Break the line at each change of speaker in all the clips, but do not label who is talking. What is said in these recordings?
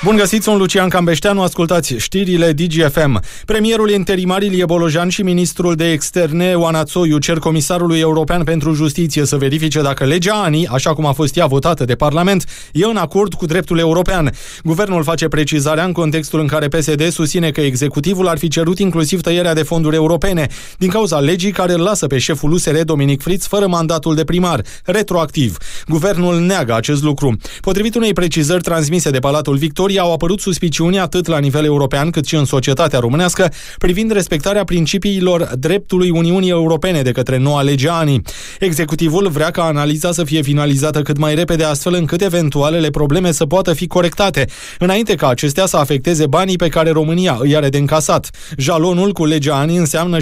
Bun găsit, sunt Lucian Cambeșteanu, ascultați știrile DGFM. Premierul interimar Ilie Bolojan și ministrul de externe Oana Țoiu cer comisarului european pentru justiție să verifice dacă legea ANI, așa cum a fost ea votată de Parlament, e în acord cu dreptul european. Guvernul face precizarea în contextul în care PSD susține că executivul ar fi cerut inclusiv tăierea de fonduri europene, din cauza legii care îl lasă pe șeful USR, Dominic Friț, fără mandatul de primar, retroactiv. Guvernul neagă acest lucru. Potrivit unei precizări transmise de Palatul Victoria, au apărut suspiciuni atât la nivel european cât și în societatea românească privind respectarea principiilor dreptului Uniunii Europene de către noua lege ANI. Executivul vrea ca analiza să fie finalizată cât mai repede, astfel încât eventualele probleme să poată fi corectate, înainte ca acestea să afecteze banii pe care România îi are de încasat. Jalonul cu legea ANI înseamnă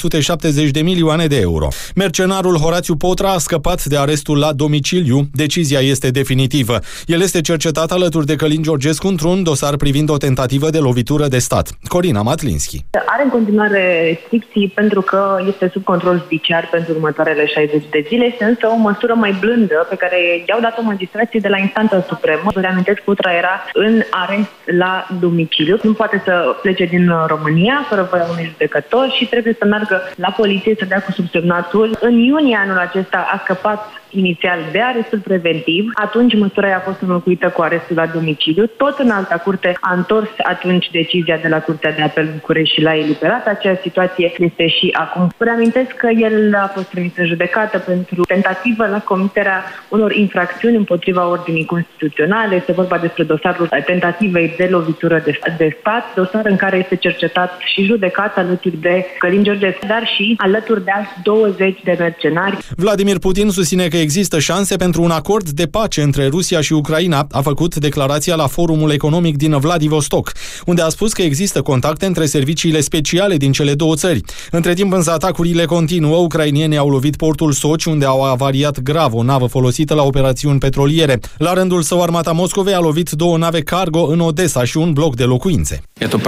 770 de milioane de euro. Mercenarul Horațiu Potra a scăpat de arestul la domiciliu. Decizia este definitivă. El este cercetat alături de Călin Georgescu într-un dosar privind o tentativă de lovitură de stat. Corina Matlinski.
Are în continuare restricții pentru că este sub control judiciar pentru următoarele 60 de zile. Este însă o măsură mai blândă pe care i-au dat-o magistrații de la instanța supremă. Vă reamintesc, Putra era în arest la domiciliu. Nu poate să plece din România fără voia unui judecător și trebuie să meargă la poliție să dea cu subsemnatul. În iunie anul acesta a scăpat inițial de arestul preventiv. Atunci măsura a fost înlocuită cu arestul la domiciliu. Tot în alta curte a întors atunci decizia de la Curtea de Apel București și l-a eliberat. Aceeași situație este și acum. Vă reamintesc că el a fost trimis în judecată pentru tentativă la comiterea unor infracțiuni împotriva ordinii constituționale. Este vorba despre dosarul tentativei de lovitură de stat, dosar în care este cercetat și judecat alături de Călin Georgescu, dar și alături de alți 20 de mercenari.
Vladimir Putin susține că există șanse pentru un acord de pace între Rusia și Ucraina, a făcut declarația la Forumul Economic din Vladivostok, unde a spus că există contacte între serviciile speciale din cele două țări. Între timp, însă, atacurile continuă. Ucrainienii au lovit portul Sochi, unde au avariat grav o navă folosită la operațiuni petroliere. La rândul său, armata Moscovei a lovit două nave cargo în Odessa și un bloc de locuințe.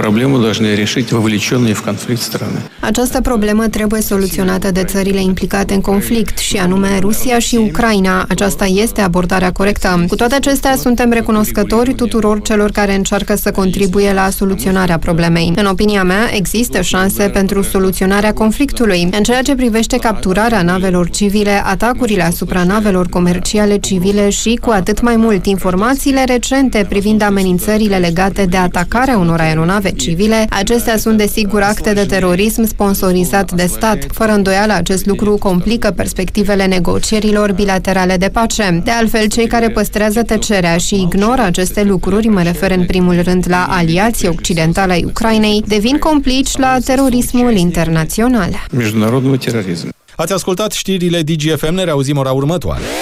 Această problemă trebuie soluționată de țările implicate în conflict, și anume Rusia și Ucraina. Aceasta este abordarea corectă. Cu toate acestea, suntem recunoscători tuturor celor care încearcă să contribuie la soluționarea problemei. În opinia mea, există șanse pentru soluționarea conflictului. În ceea ce privește capturarea navelor civile, atacurile asupra navelor comerciale civile și, cu atât mai mult, informațiile recente privind amenințările legate de atacarea unor aeronave civile, acestea sunt desigur acte de terorism sponsorizat de stat. Fără îndoială, acest lucru complică perspectivele negocierilor bilaterale de pace. De altfel, cei care păstrează tăcerea și ignoră aceste lucruri, mă refer în primul rând la aliații occidentali ai Ucrainei, devin complici la terorismul internațional.
Ați ascultat știrile DGFM, ne reauzim ora următoare.